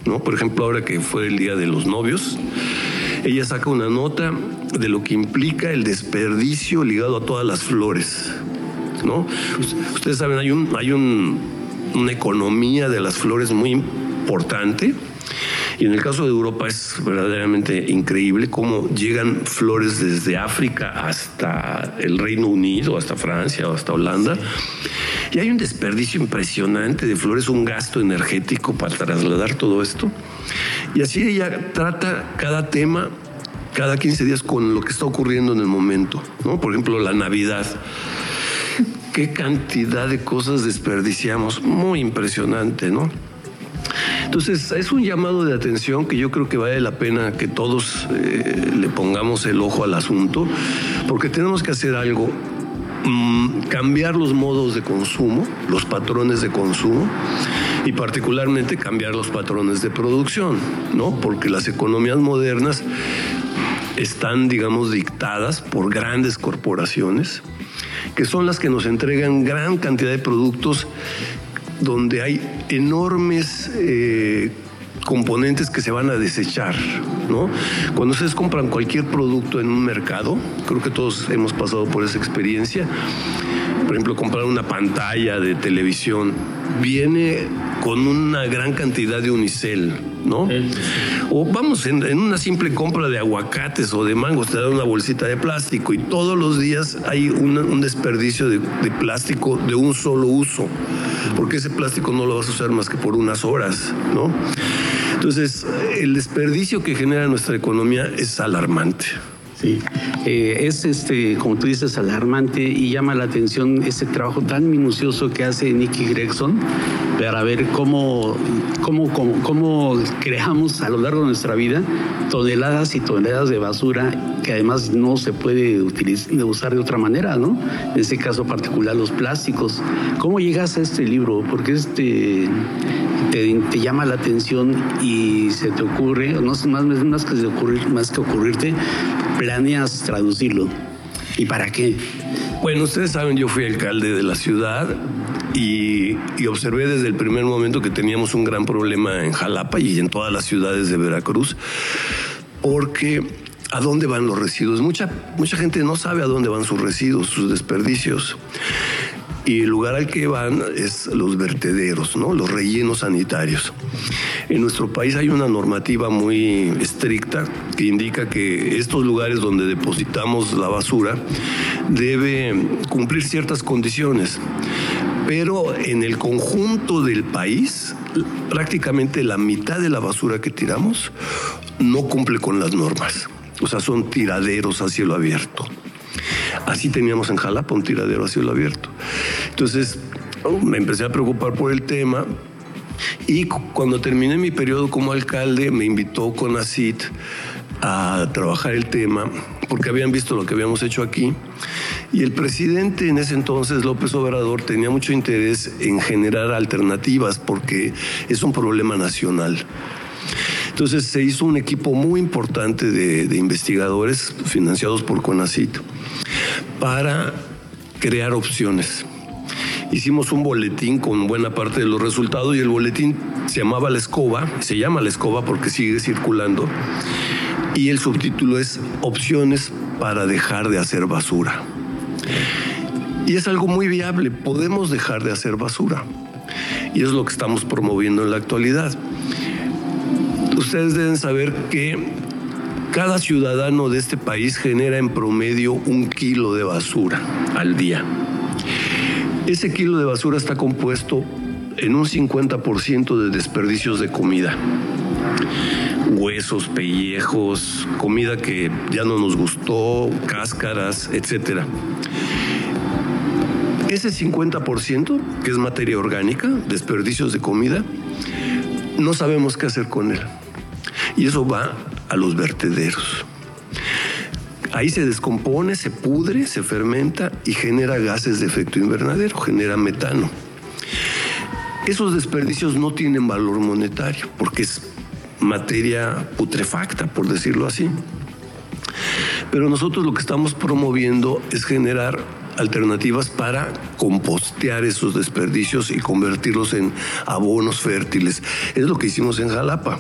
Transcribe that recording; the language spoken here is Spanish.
¿no? Por ejemplo, ahora que fue el Día de los Novios, ella saca una nota de lo que implica el desperdicio ligado a todas las flores, ¿no? Ustedes saben, hay una economía de las flores muy importante. Y en el caso de Europa es verdaderamente increíble cómo llegan flores desde África hasta el Reino Unido, hasta Francia o hasta Holanda. Y hay un desperdicio impresionante de flores, un gasto energético para trasladar todo esto. Y así ella trata cada tema cada 15 días con lo que está ocurriendo en el momento, ¿no? Por ejemplo, la Navidad. Qué cantidad de cosas desperdiciamos, muy impresionante, ¿no? Entonces, es un llamado de atención que yo creo que vale la pena que todos le pongamos el ojo al asunto, porque tenemos que hacer algo, cambiar los modos de consumo, los patrones de consumo, y particularmente cambiar los patrones de producción, ¿no? Porque las economías modernas están, digamos, dictadas por grandes corporaciones, que son las que nos entregan gran cantidad de productos donde hay enormes componentes que se van a desechar, ¿no? Cuando ustedes compran cualquier producto en un mercado, creo que todos hemos pasado por esa experiencia. Por ejemplo, comprar una pantalla de televisión viene con una gran cantidad de unicel, ¿no? O vamos, en una simple compra de aguacates o de mangos te dan una bolsita de plástico y todos los días hay un desperdicio de plástico de un solo uso, porque ese plástico no lo vas a usar más que por unas horas, ¿no? Entonces, el desperdicio que genera nuestra economía es alarmante. Sí, es como tú dices, alarmante, y llama la atención ese trabajo tan minucioso que hace Nikki Gregson para ver cómo creamos a lo largo de nuestra vida toneladas y toneladas de basura que además no se puede usar de otra manera, ¿no? En este caso particular, los plásticos. ¿Cómo llegas a este libro? Porque te llama la atención y se te ocurre, no sé, más que ocurrirte, planeas traducirlo. ¿Y para qué? Bueno, ustedes saben, yo fui alcalde de la ciudad y observé desde el primer momento que teníamos un gran problema en Jalapa y en todas las ciudades de Veracruz, porque ¿a dónde van los residuos? Mucha gente no sabe a dónde van sus residuos, sus desperdicios. Y el lugar al que van es los vertederos, ¿no? Los rellenos sanitarios. En nuestro país hay una normativa muy estricta que indica que estos lugares donde depositamos la basura debe cumplir ciertas condiciones. Pero en el conjunto del país, prácticamente la mitad de la basura que tiramos no cumple con las normas. O sea, son tiraderos a cielo abierto. Así teníamos en Jalapa un tiradero a cielo abierto. Entonces me empecé a preocupar por el tema y cuando terminé mi periodo como alcalde me invitó CONACYT a trabajar el tema porque habían visto lo que habíamos hecho aquí y el presidente en ese entonces, López Obrador, tenía mucho interés en generar alternativas porque es un problema nacional. Entonces se hizo un equipo muy importante de investigadores financiados por CONACYT para crear opciones. Hicimos un boletín con buena parte de los resultados y el boletín se llama La Escoba porque sigue circulando y el subtítulo es Opciones para dejar de hacer basura. Y es algo muy viable, podemos dejar de hacer basura y es lo que estamos promoviendo en la actualidad. Ustedes deben saber que cada ciudadano de este país genera en promedio 1 kilo de basura al día. Ese kilo de basura está compuesto en un 50% de desperdicios de comida. Huesos, pellejos, comida que ya no nos gustó, cáscaras, etc. Ese 50%, que es materia orgánica, desperdicios de comida, no sabemos qué hacer con él. Y eso va a los vertederos. Ahí se descompone, se pudre, se fermenta y genera gases de efecto invernadero, genera metano. Esos desperdicios no tienen valor monetario porque es materia putrefacta, por decirlo así. Pero nosotros lo que estamos promoviendo es generar alternativas para compostear esos desperdicios y convertirlos en abonos fértiles. Es lo que hicimos en Jalapa.